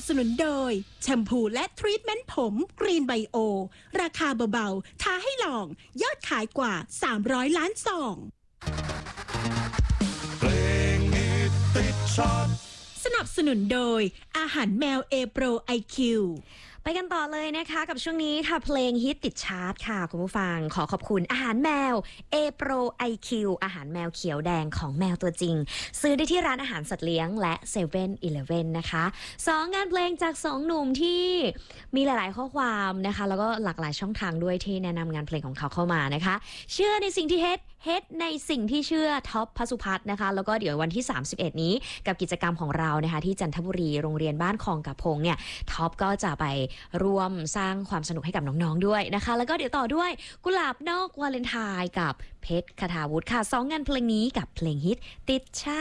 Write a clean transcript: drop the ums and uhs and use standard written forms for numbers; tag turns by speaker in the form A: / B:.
A: สนุนโดยแชมพูและทรีทเมนต์ผมกรีนไบโอราคาเบาๆท้าให้ลองยอดขายกว่า300ล้านซอง
B: เพลงฮิตติดชาร์ต
A: สนับสนุนโดยอาหารแมวเอโปรไอคิว
C: ไปกันต่อเลยนะคะกับช่วงนี้ค่ะเพลงฮิตติดชาร์ตค่ะคุณผู้ฟังขอขอบคุณอาหารแมว A Pro IQ อาหารแมวเขียวแดงของแมวตัวจริงซื้อได้ที่ร้านอาหารสัตว์เลี้ยงและ7-Eleven นะคะ2งานเพลงจาก2หนุ่มที่มีหลายๆข้อความนะคะแล้วก็หลากหลายช่องทางด้วยที่แนะนำงานเพลงของเขาเข้ามานะคะเชื่อในสิ่งที่เฮ็ดในสิ่งที่เชื่อท็อปพสุพัฒน์นะคะแล้วก็เดี๋ยววันที่31นี้กับกิจกรรมของเรานะคะที่จันทบุรีโรงเรียนบ้านคลองกะพงเนี่ยท็อปก็จะไปร่วมสร้างความสนุกให้กับน้องๆด้วยนะคะแล้วก็เดี๋ยวต่อด้วยกุหลาบนอกวาเลนไทน์กับเพชรคทาวุฒิค่ะ2งานเพลงนี้กับเพลงฮิตติดชา